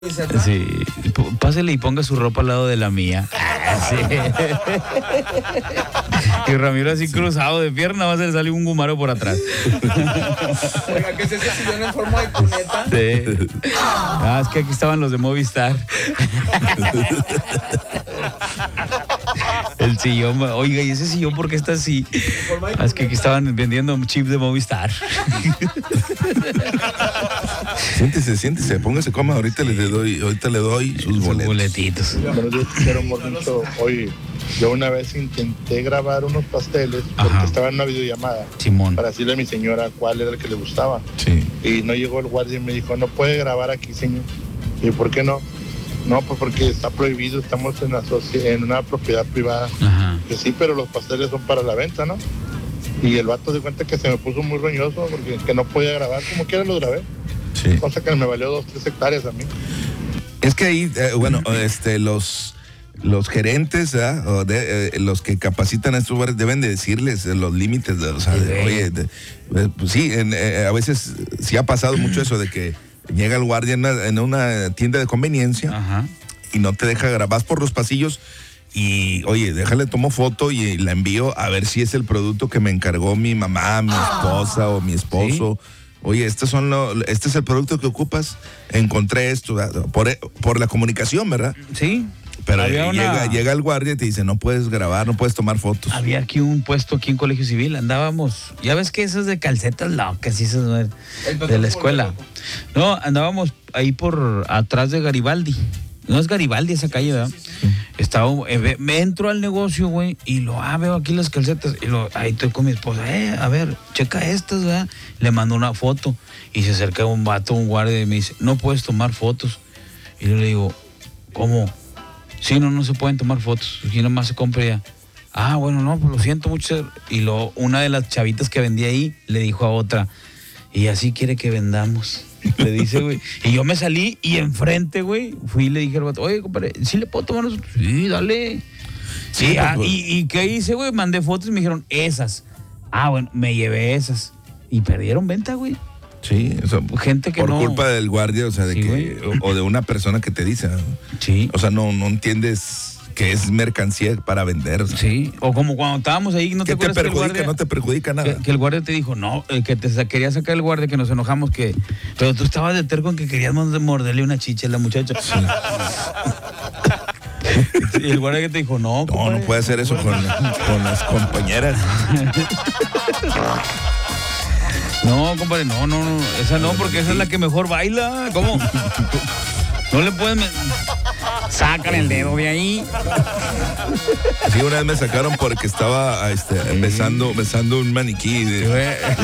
Sí, pásele y ponga su ropa al lado de la mía. Sí. Y Ramiro así cruzado de pierna, va a ser salir un gumaro por atrás. Oiga, ¿qué es ese sillón en forma de cuneta? Sí. Es que aquí estaban los de Movistar. El sillón, oiga, ¿y ese sillón por qué está así? Es que aquí estaban vendiendo un chip de Movistar. Siéntese, póngase cómodo, ahorita le doy sus boletitos. Buenos días, quiero morrito. Oye, yo una vez intenté grabar unos pasteles porque Ajá. estaba en una videollamada Simón. para decirle a mi señora cuál era el que le gustaba. Sí. Y no llegó el guardia y me dijo, no puede grabar aquí, señor. ¿Y por qué no? No, pues porque está prohibido, estamos en una propiedad privada. Ajá. Que sí, pero los pasteles son para la venta, ¿no? Y el vato de cuenta que se me puso muy roñoso porque que no podía grabar, como quiera lo grabé. Sí. Cosa que me valió 2-3 hectáreas a mí. Es que ahí, los gerentes, o los que capacitan a estos bares deben de decirles los límites, oye, pues sí, a veces sí ha pasado mucho eso de que llega el guardia en una tienda de conveniencia. Ajá. Y no te deja grabar, vas por los pasillos y, oye, déjale, tomo foto y la envío a ver si es el producto que me encargó mi mamá, mi esposa o mi esposo. ¿Sí? Oye, este es el producto que ocupas, encontré esto, por la comunicación, ¿verdad? Sí. Pero llega el guardia y te dice, no puedes grabar, no puedes tomar fotos. Había aquí un puesto aquí en Colegio Civil, andábamos, ya ves que esas de calcetas locas, esas de la escuela. No, andábamos ahí por atrás de Garibaldi. No es Garibaldi esa calle, ¿verdad? Estaba, me entro al negocio, güey, y veo aquí las calcetas, y ahí estoy con mi esposa, a ver, checa estas, ¿verdad? Le mando una foto, y se acerca un vato, un guardia, y me dice, no puedes tomar fotos. Y yo le digo, ¿cómo? Sí, no se pueden tomar fotos, aquí nomás se compra ya. Bueno, no, pues lo siento mucho. Y una de las chavitas que vendía ahí le dijo a otra, y así quiere que vendamos. Le dice, güey. Y yo me salí y enfrente, güey, fui y le dije al vato, oye, compadre, ¿sí le puedo tomar nosotros? Sí, dale. Sí, ¿y qué hice, güey? Mandé fotos y me dijeron, esas. Bueno, me llevé esas. Y perdieron venta, güey. Sí, eso, gente que por culpa del guardia, o sea, de sí, que o de una persona que te dice. Sí. O sea, no entiendes que es mercancía para vender. O sea. Sí, o como cuando estábamos ahí, ¿no te acuerdas que el guardia, no te perjudica nada? Que el guardia te dijo, no, que quería sacar el guardia, que nos enojamos, pero tú estabas de terco en que querías morderle una chicha a la muchacha. Sí. Y el guardia que te dijo, no, no puede hacer eso con las compañeras. No, compadre, no, esa no, porque esa es la que mejor baila. ¿Cómo? No le pueden... Sacan el dedo de ahí. Sí, una vez me sacaron porque estaba besando un maniquí.